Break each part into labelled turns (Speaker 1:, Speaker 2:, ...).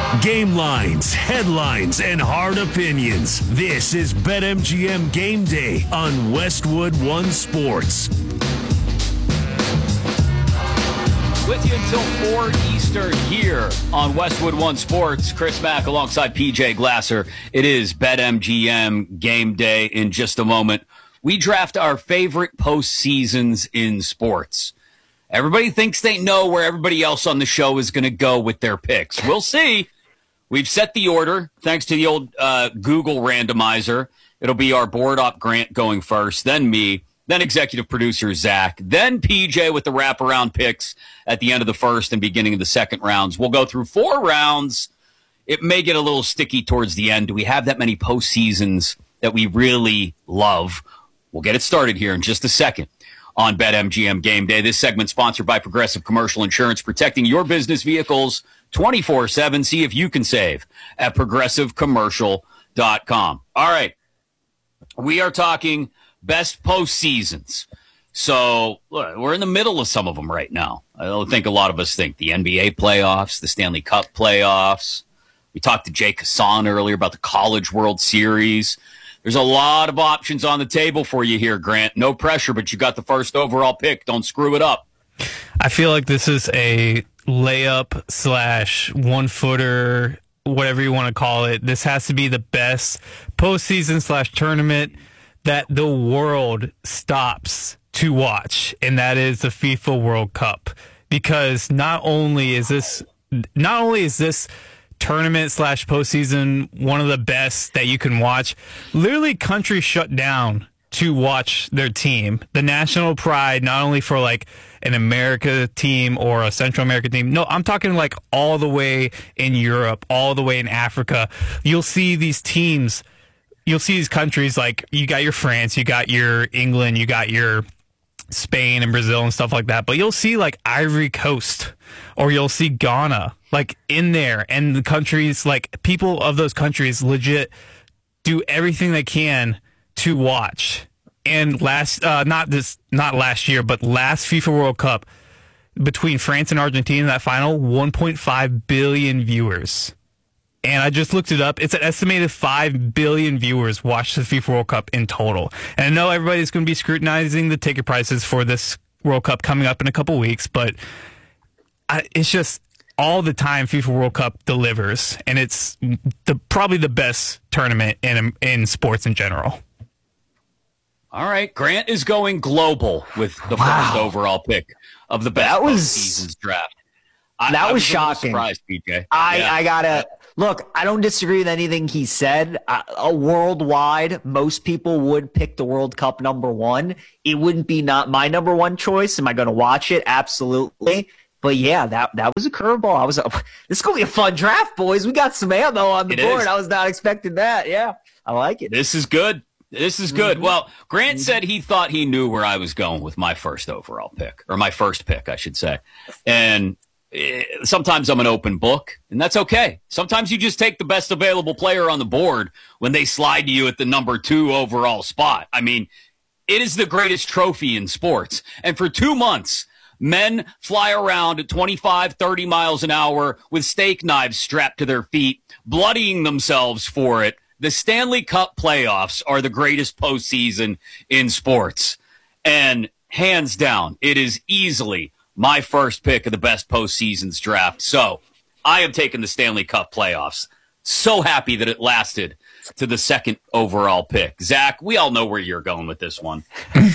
Speaker 1: Game lines, headlines, and hard opinions. This is BetMGM Game Day on Westwood One Sports.
Speaker 2: With you until 4 Eastern here on Westwood One Sports. Chris Mack alongside PJ Glasser. It is BetMGM Game Day. In just a moment, we draft our favorite postseasons in sports. Everybody thinks they know where everybody else on the show is going to go with their picks. We'll see. We've set the order thanks to the old Google randomizer. It'll be our board op Grant going first, then me, then executive producer Zach, then PJ with the wraparound picks at the end of the first and beginning of the second rounds. We'll go through 4 rounds. It may get a little sticky towards the end. Do we have that many postseasons that we really love? We'll get it started here in just a second on BetMGM Game Day. This segment sponsored by Progressive Commercial Insurance, protecting your business vehicles 24/7. See if you can save at progressivecommercial.com. All right. We are talking best postseasons. So look, we're in the middle of some of them right now. I don't think a lot of us think the NBA playoffs, the Stanley Cup playoffs. We talked to Jay Kassan earlier about the College World Series. There's a lot of options on the table for you here, Grant. No pressure, but you got the first overall pick. Don't screw it up.
Speaker 3: I feel like this is a layup / one-footer, whatever you want to call it. This has to be the best postseason / tournament that the world stops to watch, and that is the FIFA World Cup. Because not only is this tournament / postseason one of the best that you can watch, literally countries shut down to watch their team. The national pride, not only for like an America team or a Central America team. No, I'm talking like all the way in Europe, all the way in Africa. You'll see these teams, you'll see these countries like you got your France, you got your England, you got your Spain and Brazil and stuff like that. But you'll see like Ivory Coast or you'll see Ghana like in there, and the countries, like people of those countries legit do everything they can to watch. And last last year, but last FIFA World Cup between France and Argentina, that final, 1.5 billion viewers. And I just looked it up. It's an estimated 5 billion viewers watched the FIFA World Cup in total. And I know everybody's going to be scrutinizing the ticket prices for this World Cup coming up in a couple weeks, but it's just all the time FIFA World Cup delivers, and it's probably the best tournament in sports in general.
Speaker 2: All right, Grant is going global with the first overall pick of the best season's draft.
Speaker 4: That was shocking.
Speaker 2: Surprised, PJ.
Speaker 4: I gotta look. I don't disagree with anything he said. Worldwide, most people would pick the World Cup number one. It wouldn't be not my number one choice. Am I going to watch it? Absolutely. But yeah, that was a curveball. This is gonna be a fun draft, boys. We got some ammo on the board. I was not expecting that. Yeah, I like it.
Speaker 2: This is good. This is good. Well, Grant said he thought he knew where I was going with my first overall pick, or my first pick, I should say. And sometimes I'm an open book, and that's okay. Sometimes you just take the best available player on the board when they slide to you at the number 2 overall spot. I mean, it is the greatest trophy in sports. And for 2 months, men fly around at 25, 30 miles an hour with steak knives strapped to their feet, bloodying themselves for it. The Stanley Cup playoffs are the greatest postseason in sports. And hands down, it is easily my first pick of the best postseasons draft. So I am taking the Stanley Cup playoffs. So happy that it lasted to the second overall pick. Zach, we all know where you're going with this one.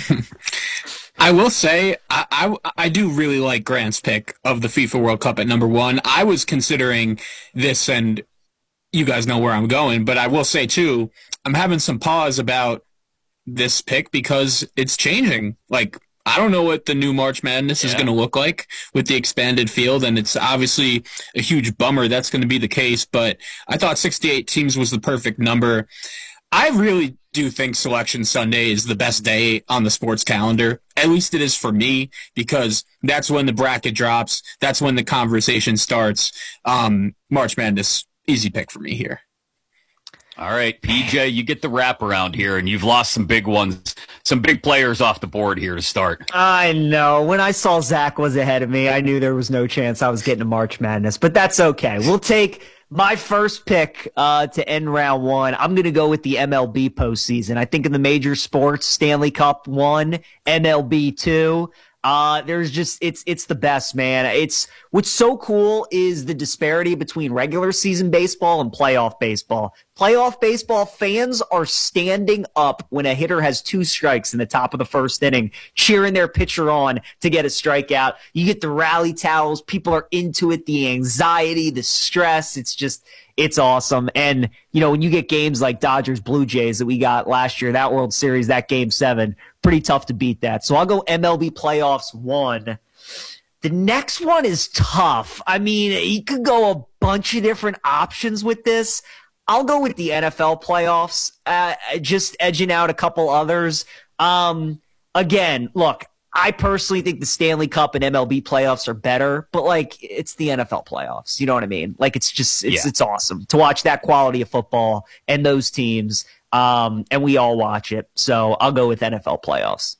Speaker 5: I will say, I do really like Grant's pick of the FIFA World Cup at number 1. I was considering this, and you guys know where I'm going, but I will say, too, I'm having some pause about this pick because it's changing. Like, I don't know what the new March Madness is going to look like with the expanded field, and it's obviously a huge bummer that's going to be the case, but I thought 68 teams was the perfect number. I really do think Selection Sunday is the best day on the sports calendar. At least it is for me, because that's when the bracket drops. That's when the conversation starts. March Madness, easy pick for me here.
Speaker 2: All right, PJ, you get the wraparound here, and you've lost some big ones, some big players off the board here to start.
Speaker 4: I know. When I saw Zach was ahead of me, I knew there was no chance I was getting to March Madness, but that's okay. We'll take My first pick to end round one, I'm going to go with the MLB postseason. I think in the major sports, Stanley Cup 1, MLB 2. There's just, it's the best, man. What's so cool is the disparity between regular season baseball and playoff baseball. Playoff baseball fans are standing up when a hitter has 2 strikes in the top of the first inning, cheering their pitcher on to get a strikeout. You get the rally towels. People are into it. The anxiety, the stress. It's awesome. And, when you get games like Dodgers Blue Jays that we got last year, that World Series, that Game 7, pretty tough to beat that. So I'll go MLB playoffs 1. The next one is tough. I mean, you could go a bunch of different options with this. I'll go with the NFL playoffs, just edging out a couple others. Again, look, I personally think the Stanley Cup and MLB playoffs are better, but it's the NFL playoffs. You know what I mean? It's awesome to watch that quality of football and those teams. And we all watch it. So I'll go with NFL playoffs.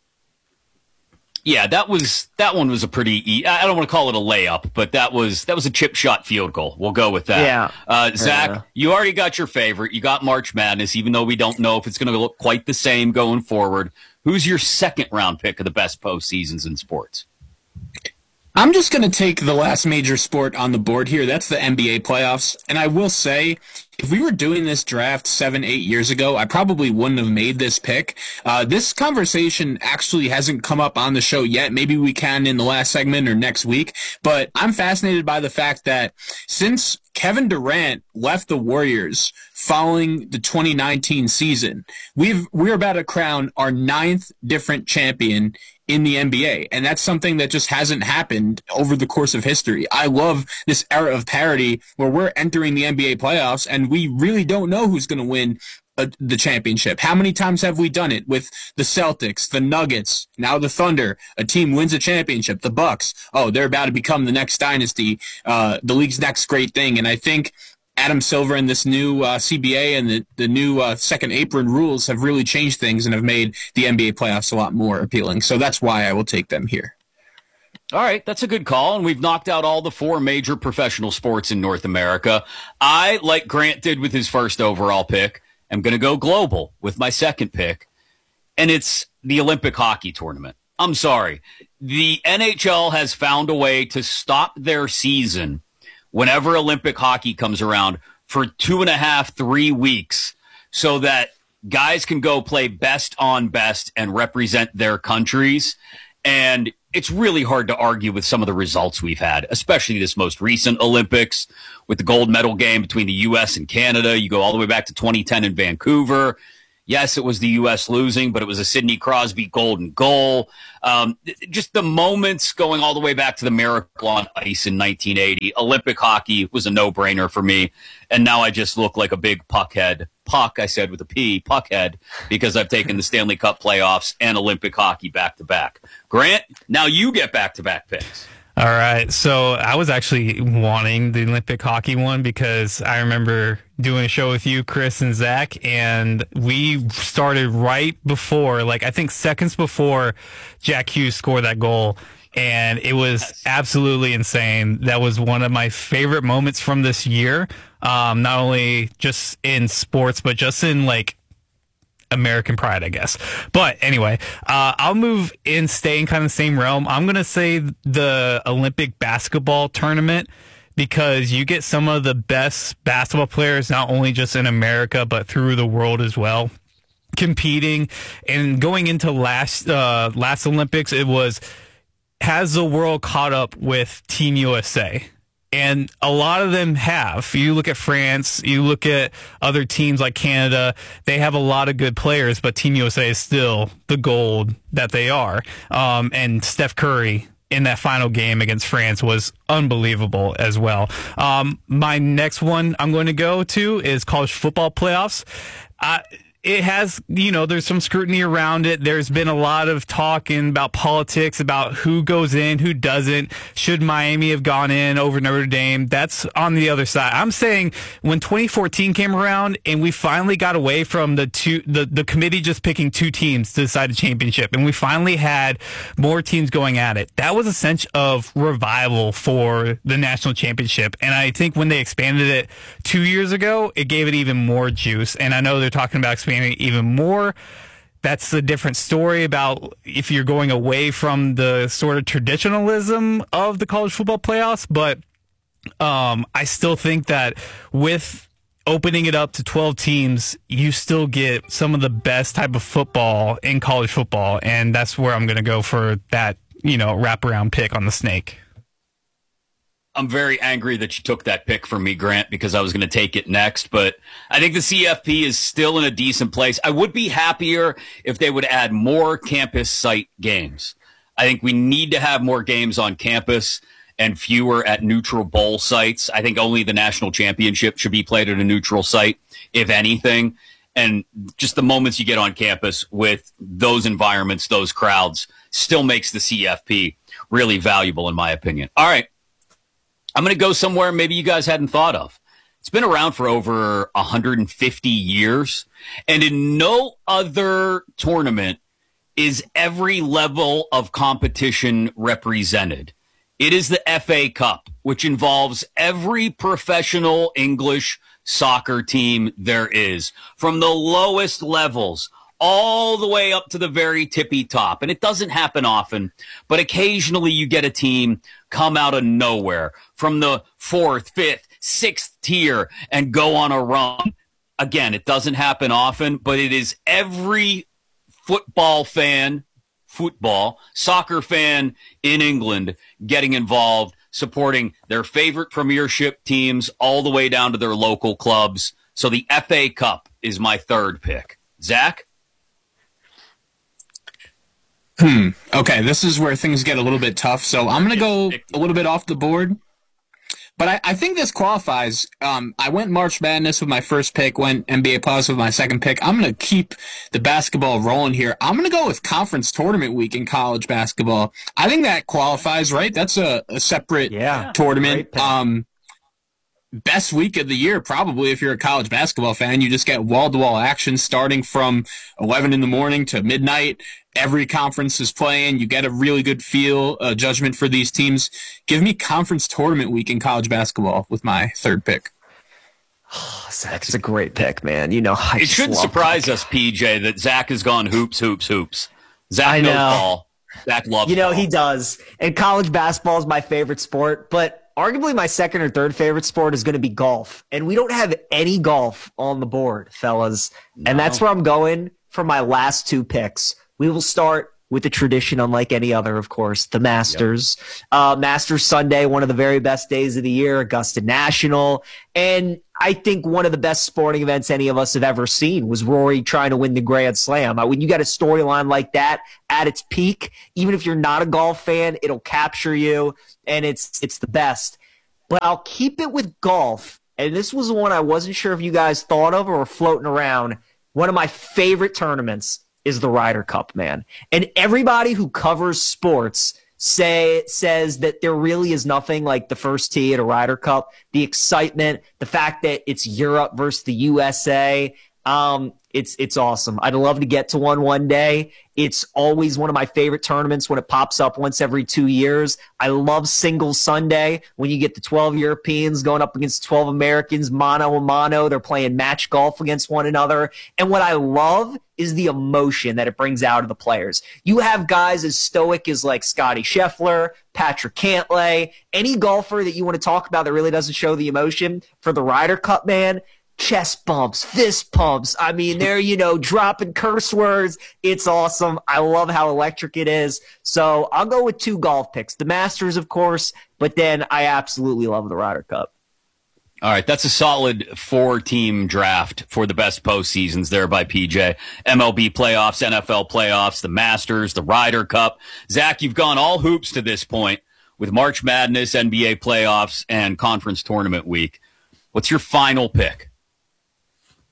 Speaker 2: Yeah, that one was a pretty, I don't want to call it a layup, but that was a chip shot field goal. We'll go with that.
Speaker 4: Yeah.
Speaker 2: Zach, you already got your favorite. You got March Madness, even though we don't know if it's going to look quite the same going forward. Who's your second round pick of the best postseasons in sports?
Speaker 5: I'm just going to take the last major sport on the board here. That's the NBA playoffs. And I will say, if we were doing this draft 7-8 years ago, I probably wouldn't have made this pick. This conversation actually hasn't come up on the show yet. Maybe we can in the last segment or next week. But I'm fascinated by the fact that since Kevin Durant left the Warriors following the 2019 season, we're about to crown our 9th different champion in the NBA. And that's something that just hasn't happened over the course of history. I love this era of parity where we're entering the NBA playoffs and we really don't know who's going to win the championship. How many times have we done it with the Celtics, the Nuggets, now the Thunder? A team wins a championship. The Bucks, they're about to become the next dynasty, the league's next great thing. And I think Adam Silver and this new CBA and the new second apron rules have really changed things and have made the NBA playoffs a lot more appealing. So that's why I will take them here.
Speaker 2: All right, that's a good call, and we've knocked out all the 4 major professional sports in North America. I, like Grant did with his first overall pick, am going to go global with my second pick, and it's the Olympic hockey tournament. I'm sorry. The NHL has found a way to stop their season whenever Olympic hockey comes around for 2.5, 3 weeks so that guys can go play best on best and represent their countries. And it's really hard to argue with some of the results we've had, especially this most recent Olympics with the gold medal game between the U.S. and Canada. You go all the way back to 2010 in Vancouver. Yes, it was the U.S. losing, but it was a Sidney Crosby golden goal. Just the moments going all the way back to the Miracle on Ice in 1980. Olympic hockey was a no-brainer for me, and now I just look like a big puckhead. Puck, I said with a P, puckhead, because I've taken the Stanley Cup playoffs and Olympic hockey back-to-back. Grant, now you get back-to-back picks.
Speaker 3: All right. So I was actually wanting the Olympic hockey one because I remember doing a show with you, Chris and Zach, and we started right before, I think seconds before Jack Hughes scored that goal. And it was absolutely insane. That was one of my favorite moments from this year. Not only just in sports, but just in American pride, I guess. But anyway, I'll move in, staying kind of the same realm. I'm going to say the Olympic basketball tournament because you get some of the best basketball players, not only just in America, but through the world as well, competing. And going into last Olympics, it was, has the world caught up with Team USA? And a lot of them have. You look at France, you look at other teams like Canada, they have a lot of good players, but Team USA is still the gold that they are. And Steph Curry in that final game against France was unbelievable as well. My next one I'm going to go to is college football playoffs. it has, there's some scrutiny around it. There's been a lot of talking about politics, about who goes in, who doesn't. Should Miami have gone in over Notre Dame? That's on the other side. I'm saying when 2014 came around and we finally got away from the committee just picking two teams to decide a championship, and we finally had more teams going at it, that was a sense of revival for the national championship. And I think when they expanded it 2 years ago, it gave it even more juice. And I know they're talking about expanding even more. That's a different story about if you're going away from the sort of traditionalism of the college football playoffs. But I still think that with opening it up to 12 teams, you still get some of the best type of football in college football. And that's where I'm going to go for that, wraparound pick on the snake.
Speaker 2: I'm very angry that you took that pick from me, Grant, because I was going to take it next. But I think the CFP is still in a decent place. I would be happier if they would add more campus site games. I think we need to have more games on campus and fewer at neutral bowl sites. I think only the national championship should be played at a neutral site, if anything. And just the moments you get on campus with those environments, those crowds, still makes the CFP really valuable, in my opinion. All right. I'm going to go somewhere maybe you guys hadn't thought of. It's been around for over 150 years, and in no other tournament is every level of competition represented. It is the FA Cup, which involves every professional English soccer team there is, from the lowest levels all the way up to the very tippy top. And it doesn't happen often, but occasionally you get a team come out of nowhere from the 4th, 5th, 6th tier and go on a run. Again, it doesn't happen often, but it is every soccer fan in England getting involved, supporting their favorite Premiership teams all the way down to their local clubs. So the FA Cup is my third pick. Zach?
Speaker 5: Okay, this is where things get a little bit tough. So I'm going to go a little bit off the board. But I think this qualifies. I went March Madness with my first pick, went NBA Plus with my second pick. I'm going to keep the basketball rolling here. I'm going to go with Conference Tournament Week in college basketball. I think that qualifies, right? That's a separate tournament. Best week of the year, probably, if you're a college basketball fan. You just get wall-to-wall action starting from 11 in the morning to midnight. Every conference is playing. You get a really good judgment for these teams. Give me Conference Tournament Week in college basketball with my third pick.
Speaker 4: Oh, Zach, it's a great pick, man.
Speaker 2: It shouldn't surprise us, PJ, that Zach has gone hoops. Zach knows ball. Zach loves ball.
Speaker 4: He does. And college basketball is my favorite sport, but arguably my second or third favorite sport is going to be golf. And we don't have any golf on the board, fellas. No. And that's where I'm going for my last two picks. We will start with a tradition unlike any other, of course, the Masters. Yep. Masters Sunday, one of the very best days of the year, Augusta National. And I think one of the best sporting events any of us have ever seen was Rory trying to win the Grand Slam. When you got a storyline like that at its peak, even if you're not a golf fan, it'll capture you, and it's the best. But I'll keep it with golf, and this was one I wasn't sure if you guys thought of or were floating around. One of my favorite tournaments is the Ryder Cup, man. And everybody who covers sports says that there really is nothing like the first tee at a Ryder Cup. The excitement, the fact that it's Europe versus the USA, it's awesome. I'd love to get to one day. It's always one of my favorite tournaments when it pops up once every 2 years. I love Singles Sunday when you get the 12 Europeans going up against 12 Americans, mano a mano. They're playing match golf against one another. And what I love is the emotion that it brings out of the players. You have guys as stoic as like Scotty Scheffler, Patrick Cantlay, any golfer that you want to talk about that really doesn't show the emotion. For the Ryder Cup, man, chest bumps, fist pumps. I mean, they're, dropping curse words. It's awesome. I love how electric it is. So I'll go with two golf picks. The Masters, of course, but then I absolutely love the Ryder Cup.
Speaker 2: All right, that's a solid 4-team draft for the best postseasons there by PJ. MLB playoffs, NFL playoffs, the Masters, the Ryder Cup. Zach, you've gone all hoops to this point with March Madness, NBA playoffs, and Conference Tournament Week. What's your final pick?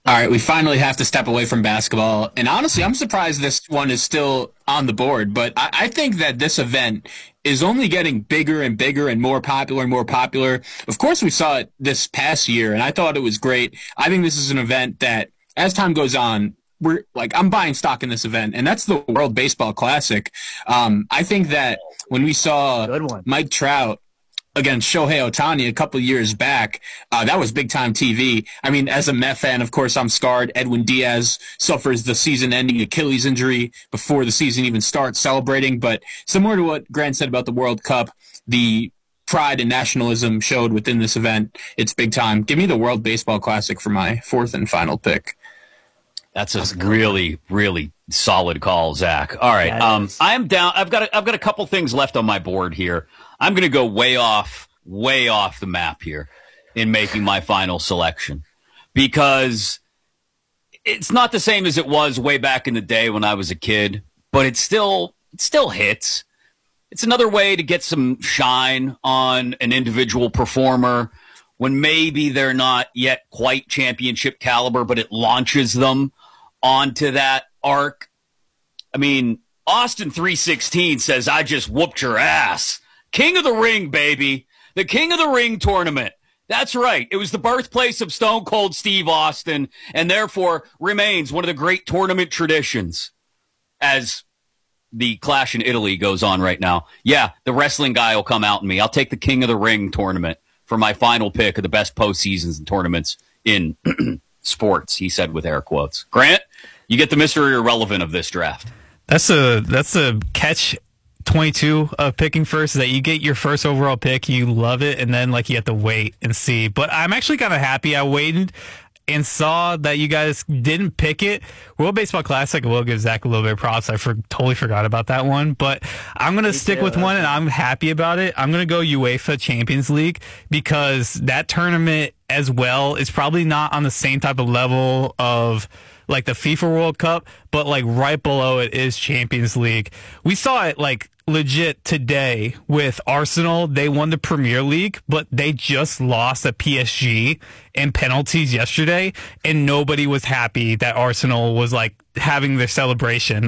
Speaker 5: All right, we finally have to step away from basketball. And honestly, I'm surprised this one is still on the board. But I think that this event is only getting bigger and bigger and more popular and more popular. Of course, we saw it this past year, and I thought it was great. I think this is an event that, as time goes on, I'm buying stock in this event, and that's the World Baseball Classic. I think that when we saw Mike Trout against Shohei Ohtani a couple years back, that was big-time TV. I mean, as a Met fan, of course, I'm scarred. Edwin Diaz suffers the season-ending Achilles injury before the season even starts, celebrating. But similar to what Grant said about the World Cup, the pride and nationalism showed within this event. It's big time. Give me the World Baseball Classic for my fourth and final pick.
Speaker 2: That's a really, really solid call, Zach. All right. I'm down. I've got a couple things left on my board here. I'm going to go way off the map here in making my final selection, because it's not the same as it was way back in the day when I was a kid, but it still hits. It's another way to get some shine on an individual performer when maybe they're not yet quite championship caliber, but it launches them onto that arc. I mean, Austin 316 says, "I just whooped your ass." King of the Ring, baby. The King of the Ring tournament. That's right. It was the birthplace of Stone Cold Steve Austin, and therefore remains one of the great tournament traditions, as the Clash in Italy goes on right now. Yeah, the wrestling guy will come out in me. I'll take the King of the Ring tournament for my final pick of the best postseasons and tournaments in sports, he said with air quotes. Grant, you get the mystery irrelevant of this draft.
Speaker 3: That's a catch 22 of picking first, is that you get your first overall pick, you love it, and then you have to wait and see. But I'm actually kind of happy I waited and saw that you guys didn't pick it. World Baseball Classic, I will give Zach a little bit of props. I totally forgot about that one, but I'm going to stick with one, and I'm happy about it. I'm going to go UEFA Champions League, because that tournament as well is probably not on the same type of level of the FIFA World Cup, but right below it is Champions League. We saw it legit today with Arsenal. They won the Premier League, but they just lost at PSG in penalties yesterday, and nobody was happy that Arsenal was having their celebration,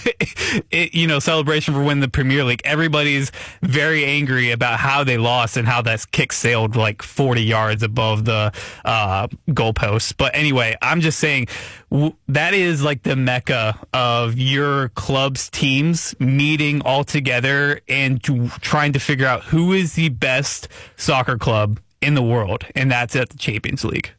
Speaker 3: celebration for winning the Premier League. Everybody's very angry about how they lost and how that kick sailed 40 yards above the goalpost. But anyway, I'm just saying that is the mecca of your club's teams meeting all together and trying to figure out who is the best soccer club in the world, and that's at the Champions League.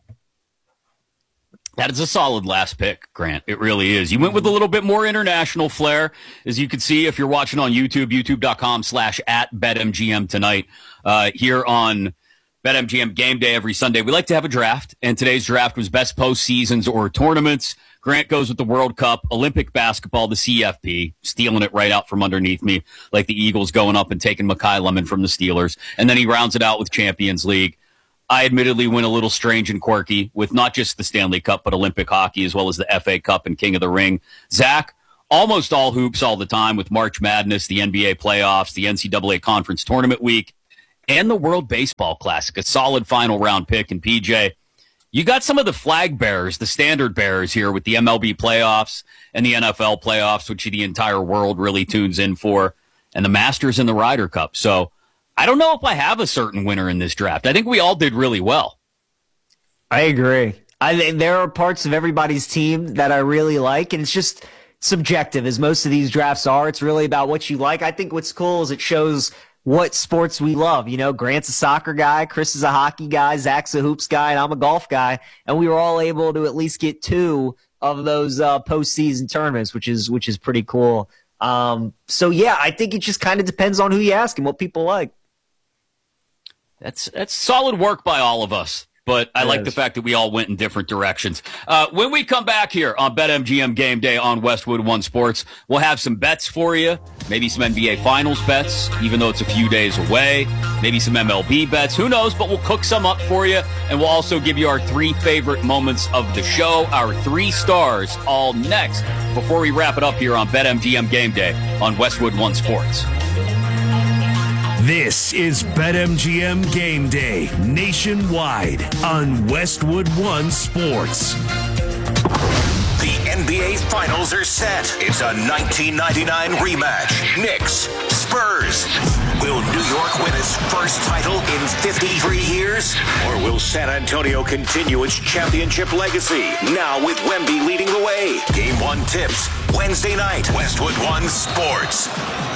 Speaker 2: That is a solid last pick, Grant. It really is. You went with a little bit more international flair, as you can see if you're watching on YouTube, youtube.com/@BetMGM tonight. Here on BetMGM Game Day every Sunday, we like to have a draft, and today's draft was best postseasons or tournaments. Grant goes with the World Cup, Olympic basketball, the CFP, stealing it right out from underneath me, like the Eagles going up and taking Mekhi Lemon from the Steelers. And then he rounds it out with Champions League. I admittedly went a little strange and quirky with not just the Stanley Cup, but Olympic hockey, as well as the FA Cup and King of the Ring. Zach, almost all hoops all the time with March Madness, the NBA playoffs, the NCAA Conference Tournament Week, and the World Baseball Classic, a solid final round pick. And PJ, you got some of the flag bearers, the standard bearers here with the MLB playoffs and the NFL playoffs, which the entire world really tunes in for, and the Masters and the Ryder Cup. So I don't know if I have a certain winner in this draft. I think we all did really well.
Speaker 4: I agree. There are parts of everybody's team that I really like, and it's just subjective, as most of these drafts are. It's really about what you like. I think what's cool is it shows what sports we love. Grant's a soccer guy, Chris is a hockey guy, Zach's a hoops guy, and I'm a golf guy. And we were all able to at least get two of those postseason tournaments, which is pretty cool. So yeah, I think it just kind of depends on who you ask and what people like.
Speaker 2: That's solid work by all of us. But I like the fact that we all went in different directions. When we come back here on BetMGM Game Day on Westwood One Sports, we'll have some bets for you. Maybe some NBA Finals bets, even though it's a few days away. Maybe some MLB bets. Who knows? But we'll cook some up for you. And we'll also give you our 3 favorite moments of the show, our 3 stars, all next before we wrap it up here on BetMGM Game Day on Westwood One Sports.
Speaker 1: This is BetMGM Game Day nationwide on Westwood One Sports.
Speaker 6: The NBA Finals are set. It's a 1999 rematch. Knicks, Spurs. Will New York win its first title in 53 years? Or will San Antonio continue its championship legacy? Now with Wemby leading the way. Game 1 tips Wednesday night. Westwood One Sports.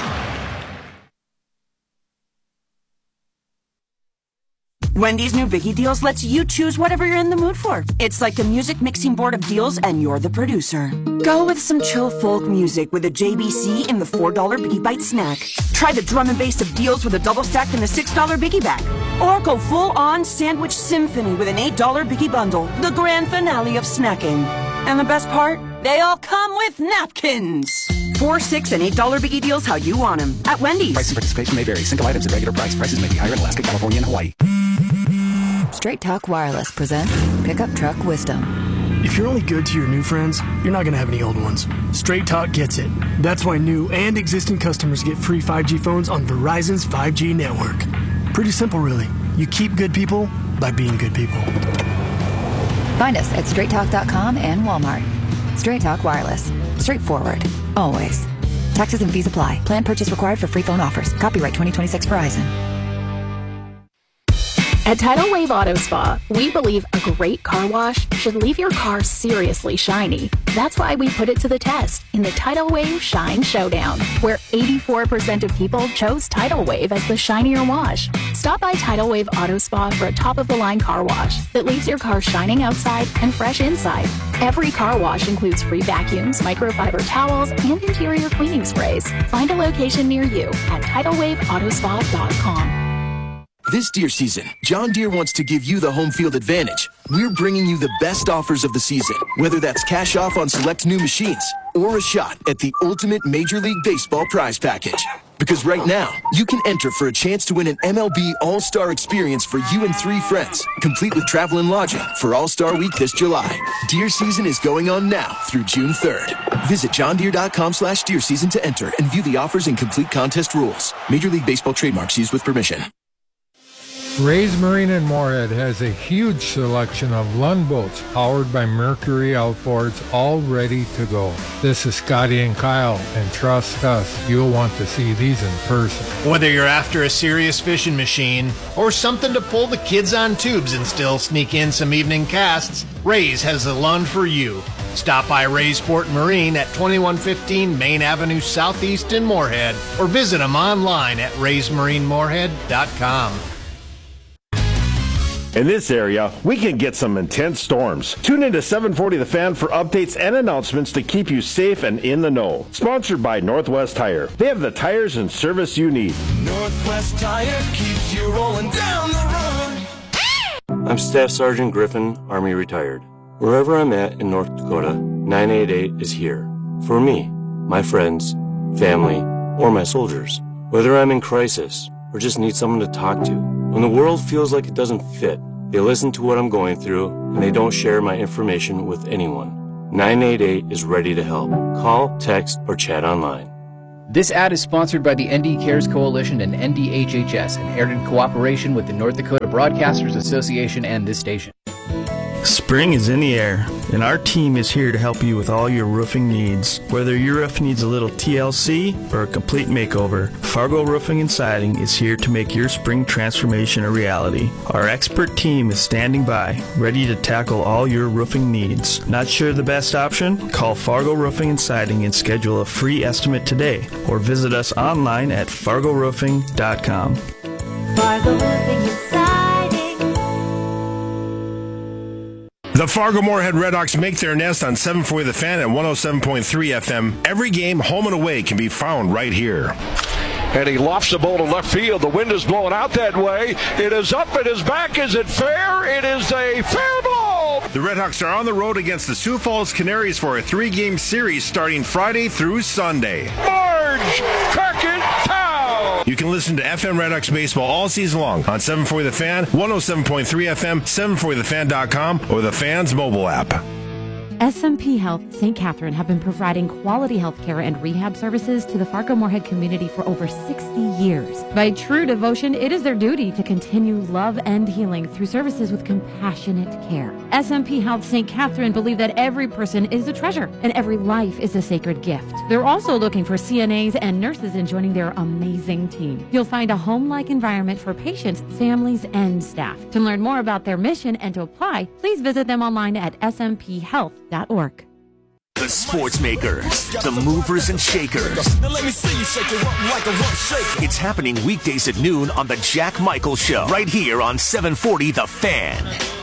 Speaker 7: Wendy's new Biggie Deals lets you choose whatever you're in the mood for. It's like a music mixing board of deals, and you're the producer. Go with some chill folk music with a JBC in the $4 Biggie Bite snack. Try the drum and bass of deals with a double stack in the $6 Biggie bag. Or go full-on sandwich symphony with an $8 Biggie bundle, the grand finale of snacking. And the best part? They all come with napkins. $4, $6, and $8 Biggie Deals how you want them at Wendy's.
Speaker 8: Price and participation may vary. Single items at regular price. Prices may be higher in Alaska, California, and Hawaii.
Speaker 9: Straight Talk Wireless presents Pickup Truck Wisdom.
Speaker 10: If you're only good to your new friends, you're not going to have any old ones. Straight Talk gets it. That's why new and existing customers get free 5G phones on Verizon's 5G network. Pretty simple, really. You keep good people by being good people.
Speaker 9: Find us at straighttalk.com and Walmart. Straight Talk Wireless. Straightforward. Always. Taxes and fees apply. Plan purchase required for free phone offers. Copyright 2026 Verizon.
Speaker 11: At Tidal Wave Auto Spa, we believe a great car wash should leave your car seriously shiny. That's why we put it to the test in the Tidal Wave Shine Showdown, where 84% of people chose Tidal Wave as the shinier wash. Stop by Tidal Wave Auto Spa for a top-of-the-line car wash that leaves your car shining outside and fresh inside. Every car wash includes free vacuums, microfiber towels, and interior cleaning sprays. Find a location near you at TidalWaveAutospa.com.
Speaker 12: This deer season, John Deere wants to give you the home field advantage. We're bringing you the best offers of the season, whether that's cash off on select new machines or a shot at the ultimate Major League Baseball prize package. Because right now, you can enter for a chance to win an MLB All-Star experience for you and 3 friends, complete with travel and lodging for All-Star Week this July. Deer season is going on now through June 3rd. Visit johndeere.com/deer season to enter and view the offers and complete contest rules. Major League Baseball trademarks used with permission.
Speaker 13: Ray's Marine in Moorhead has a huge selection of Lund boats powered by Mercury outboards, all ready to go. This is Scotty and Kyle, and trust us, you'll want to see these in person.
Speaker 14: Whether you're after a serious fishing machine or something to pull the kids on tubes and still sneak in some evening casts, Ray's has the Lund for you. Stop by Ray's Port Marine at 2115 Main Avenue Southeast in Moorhead, or visit them online at raysmarinemoorhead.com.
Speaker 15: In this area, we can get some intense storms. Tune into 740 The Fan for updates and announcements to keep you safe and in the know. Sponsored by Northwest Tire. They have the tires and service you need.
Speaker 16: Northwest Tire keeps you rolling down the road.
Speaker 17: I'm Staff Sergeant Griffin, Army retired. Wherever I'm at in North Dakota, 988 is here. For me, my friends, family, or my soldiers. Whether I'm in crisis or just need someone to talk to. When the world feels like it doesn't fit, they listen to what I'm going through, and they don't share my information with anyone. 988 is ready to help. Call, text, or chat online.
Speaker 18: This ad is sponsored by the ND Cares Coalition and NDHHS and aired in cooperation with the North Dakota Broadcasters Association and this station.
Speaker 19: Spring is in the air, and our team is here to help you with all your roofing needs. Whether your roof needs a little TLC or a complete makeover, Fargo Roofing and Siding is here to make your spring transformation a reality. Our expert team is standing by, ready to tackle all your roofing needs. Not sure the best option? Call Fargo Roofing and Siding and schedule a free estimate today, or visit us online at fargoroofing.com.
Speaker 16: Fargo Roofing and Siding.
Speaker 20: The Fargo-Moorhead Redhawks make their nest on 740 The Fan at 107.3 FM. Every game, home and away, can be found right here.
Speaker 21: And he lofts the ball to left field. The wind is blowing out that way. It is up, it is back. Is it fair? It is a fair ball.
Speaker 20: The Redhawks are on the road against the Sioux Falls Canaries for a 3-game series starting Friday through Sunday.
Speaker 21: Marge Crockett Town.
Speaker 20: You can listen to FM Redhawks baseball all season long on 740 The Fan, 107.3 FM, 740thefan.com, or the Fan's mobile app.
Speaker 5: SMP Health St. Catherine have been providing quality health care and rehab services to the Fargo-Moorhead community for over 60 years. By true devotion, it is their duty to continue love and healing through services with compassionate care. SMP Health St. Catherine believe that every person is a treasure and every life is a sacred gift. They're also looking for CNAs and nurses in joining their amazing team. You'll find a home-like environment for patients, families, and staff. To learn more about their mission and to apply, please visit them online at smphealth.org.
Speaker 6: The sports makers, the movers and shakers.
Speaker 16: Now let me see you shake it up like a rump shaker.
Speaker 6: It's happening weekdays at noon on The Jack Michael Show, right here on 740 The Fan.